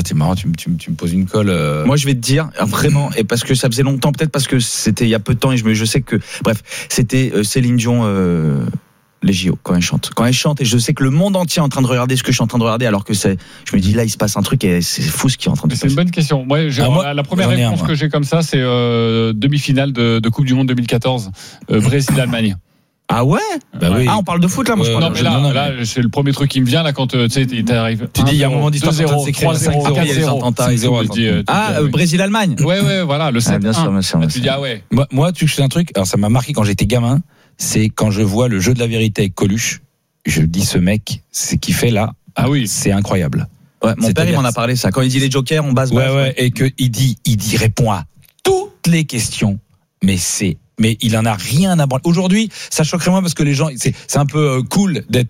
t'es marrant, tu me poses une colle. Moi, je vais te dire, vraiment, et parce que ça faisait longtemps, peut-être parce que c'était il y a peu de temps, et je sais que, bref, c'était Céline Dion, les JO, quand elle chante, et je sais que le monde entier est en train de regarder ce que je suis en train de regarder, alors que je me dis, là, il se passe un truc, et c'est fou ce qui est en train de se passer. C'est une bonne question. Moi, la première réponse que j'ai comme ça, c'est demi-finale de Coupe du Monde 2014, Brésil-Allemagne. Ah ouais? Bah oui. Ah, on parle de foot là, moi je parle. Non, mais là, c'est le premier truc qui me vient là quand tu sais, t'arrives. Tu dis, il y a un moment d'histoire, 2-0, 3-0, 4-0. Brésil-Allemagne. Ouais, voilà, le 7-1. Ah, bien sûr. Tu dis, ah ouais. Moi, tu sais un truc, alors ça m'a marqué quand j'étais gamin, c'est quand je vois le jeu de la vérité avec Coluche, je dis, ce mec, ce qu'il fait là, ah oui, c'est incroyable. Ouais, mon père, il m'en a parlé, ça. Quand il dit les jokers, on base. Ouais, et que il dit, répond à toutes les questions, mais il en a rien à branler. Aujourd'hui, ça choquerait moins parce que les gens, c'est un peu cool d'être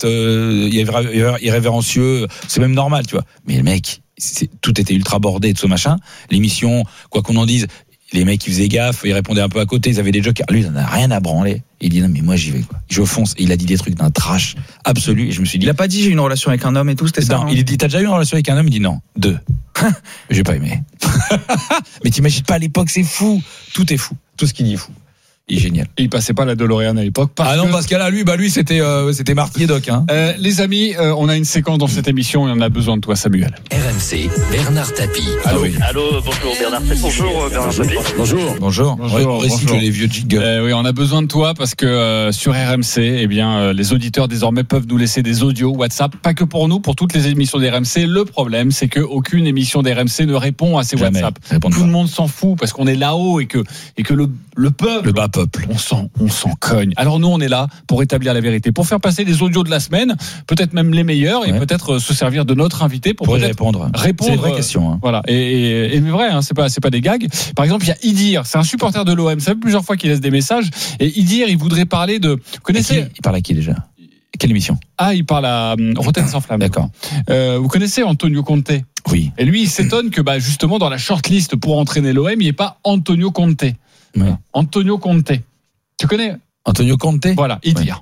irrévérencieux, c'est même normal, tu vois. Mais le mec, tout était ultra bordé de ce machin. L'émission, quoi qu'on en dise, les mecs ils faisaient gaffe, ils répondaient un peu à côté, ils avaient des jokers. Lui, il en a rien à branler. Il dit non mais moi j'y vais quoi. Je fonce. Et il a dit des trucs d'un trash absolu. Et je me suis dit. Il a pas dit j'ai une relation avec un homme et tout, c'était ça. Non, il dit t'as déjà eu une relation avec un homme? Il dit non, 2. J'ai pas aimé. Mais t'imagines pas à l'époque, c'est fou. Tout est fou. Tout ce qu'il dit est fou. Il est génial. Et il passait pas la DeLorean à l'époque. Parce qu'à là, lui, c'était Marty et Doc, hein. Les amis, on a une séquence dans cette émission et on a besoin de toi, Samuel. RMC, Bernard Tapie. Allô, bonjour Bernard Tapie. Bonjour Bernard Tapie. Bonjour. On recycle les vieux jiggles. Oui, on a besoin de toi parce que sur RMC, les auditeurs désormais peuvent nous laisser des audios WhatsApp, pas que pour nous, pour toutes les émissions d'RMC. Le problème, c'est que aucune émission d'RMC ne répond à ces WhatsApp. Tout le monde s'en fout parce qu'on est là-haut et que le peuple, on s'en cogne. Alors nous, on est là pour établir la vérité, pour faire passer les audios de la semaine, peut-être même les meilleurs, et peut-être se servir de notre invité pour peut-être répondre. C'est une vraie question. Hein. Voilà. Et mais vrai, hein, c'est pas des gags. Par exemple, il y a Idir, c'est un supporter de l'OM. Ça fait plusieurs fois qu'il laisse des messages. Et Idir, il voudrait parler de. Vous connaissez? Il parle à qui déjà? Quelle émission? Ah, il parle à Rotten sans flamme. D'accord. Vous connaissez Antonio Conte? Oui. Et lui, il s'étonne que justement dans la shortlist pour entraîner l'OM, il n'y ait pas Antonio Conte. Oui. Antonio Conte. Tu connais Antonio Conte? Voilà, Idir.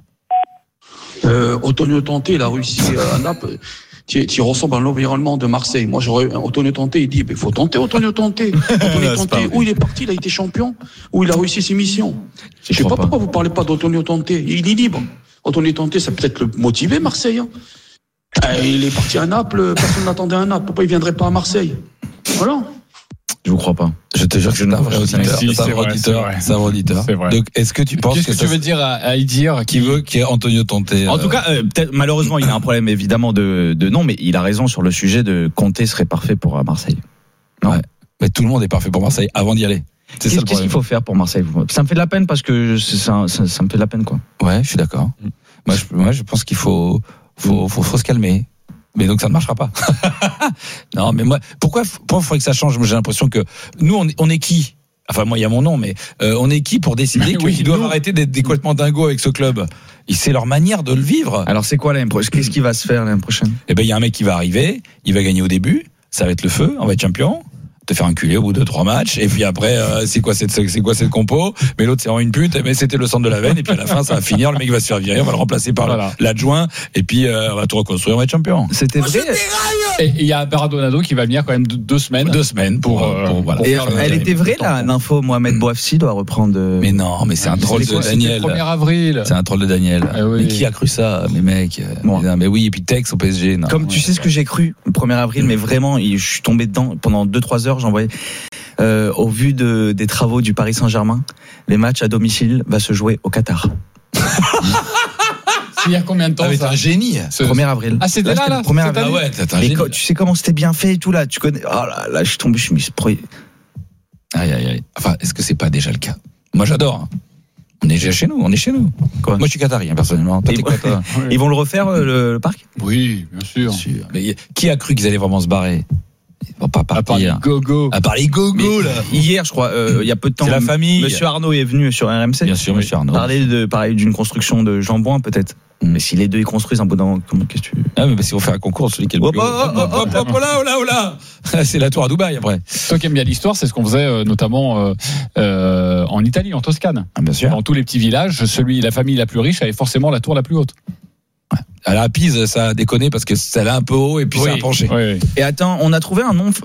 Antonio Conte, il a réussi à Naples. Tu ressembles à l'environnement de Marseille. Moi, Antonio Conte, il dit, il faut tenter Antonio Conte. Antonio Conte, où il est parti, il a été champion, où il a réussi ses missions. Je sais pas pourquoi vous parlez pas d'Antonio Conte. Il est libre. Antonio Conte, ça peut-être le motiver, Marseille. Hein. Il est parti à Naples, personne n'attendait à Naples. Pourquoi il viendrait pas à Marseille? Voilà. Je vous crois pas. Je te jure que je n'ai un vrai auditeur. C'est un vrai auditeur. C'est vrai. Donc, est-ce que tu penses Qu'est-ce que tu veux dire à Idir qui veut qu'il y ait Antonio Conte? En tout cas, peut-être, malheureusement, il a un problème évidemment de nom, mais il a raison sur le sujet de Conte serait parfait pour Marseille. Non. Ouais. Mais tout le monde est parfait pour Marseille avant d'y aller. Qu'est-ce qu'il faut faire pour Marseille? Ça me fait de la peine parce que ça me fait de la peine, quoi. Ouais, je suis d'accord. Moi, je pense qu'il faut se calmer. Mais donc ça ne marchera pas. Non, mais moi, pourquoi faudrait que ça change? Moi, j'ai l'impression que nous, on est qui? Enfin, moi, il y a mon nom, mais on est qui pour décider qu'ils doivent arrêter d'être complètement dingos avec ce club? C'est leur manière de le vivre. Alors, c'est quoi l'année prochaine? Qu'est-ce qui va se faire l'année prochaine? Eh ben, il y a un mec qui va arriver, il va gagner au début, ça va être le feu, on va être champion. Te faire enculer au bout de 3 matchs, et puis après c'est quoi cette compo? Mais l'autre c'est en une pute, mais c'était le centre de la veine, et puis à la fin ça va finir, le mec va se faire virer, on va le remplacer par l'adjoint, et puis on va tout reconstruire, on va être champion. C'était vrai. Et il y a Baradonado qui va venir quand même 2 semaines. 2 semaines pour voilà. Et elle était vraie là, l'info Mohamed Bouafsi doit reprendre. Mais non, mais c'est un troll de Daniel. C'est le 1er avril. C'est un troll de Daniel. Mais qui a cru ça, les mecs? Mais oui, et puis Tex au PSG. Non. Comme tu sais ce que j'ai cru le 1er avril, mais vraiment, je suis tombé dedans pendant 2-3 heures, j'envoyais. Au vu des travaux du Paris Saint-Germain, les matchs à domicile va se jouer au Qatar. Il y a combien de temps? T'es un génie. 1er avril. Ah, c'était là. 1er avril. Ah ouais, t'es un génie. Tu sais comment c'était bien fait et tout là. Tu connais. Oh là, je suis tombé, je me suis pris. Aïe. Enfin, est-ce que c'est pas déjà le cas? Moi, j'adore. On est chez nous. Quoi? Moi, je suis qatarien, personnellement. Toi, t'es quoi, toi? Ils vont le refaire, le parc? Oui, bien sûr. Mais qui a cru qu'ils allaient vraiment se barrer? Bon, pas à part les gogo. À part les gogo, là. Hier, je crois, il y a peu de temps. C'est la famille. Monsieur Arnaud est venu sur RMC. Bien sûr, monsieur Arnaud. Parler d'une construction de jambon, peut-être. Mais si les deux ils construisent un bout d'un, qu'est-ce que tu. Ah, mais si on fait un concours, celui qui est le plus haut. Là. C'est la tour à Dubaï, après. Toi qui aimes bien l'histoire, c'est ce qu'on faisait, notamment, en Italie, en Toscane. Ah, bien sûr. Dans tous les petits villages, la famille la plus riche avait forcément la tour la plus haute. À la Pise, ça a déconné parce que ça allait un peu haut et puis ça a penché. Oui. Et attends, on a trouvé un nom